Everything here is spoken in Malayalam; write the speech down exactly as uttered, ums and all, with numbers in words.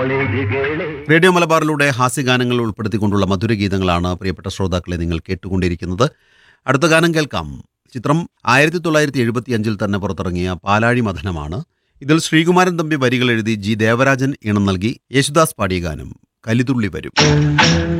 റേഡിയോ മലബാറിലൂടെ ഹാസ്യഗാനങ്ങൾ ഉൾപ്പെടുത്തിക്കൊണ്ടുള്ള മധുരഗീതങ്ങളാണ് പ്രിയപ്പെട്ട ശ്രോതാക്കളെ നിങ്ങൾ കേട്ടുകൊണ്ടിരിക്കുന്നത്. അടുത്ത ഗാനം കേൾക്കാം. ചിത്രം ആയിരത്തി തൊള്ളായിരത്തി എഴുപത്തി അഞ്ചിൽ തന്നെ പുറത്തിറങ്ങിയ പാലാഴി മഥനമാണ്. ഇതിൽ ശ്രീകുമാരൻ തമ്പി വരികൾ എഴുതി ജി ദേവരാജൻ ഈണം നൽകി യേശുദാസ് പാടിയ ഗാനം കലിതുള്ളി വരും.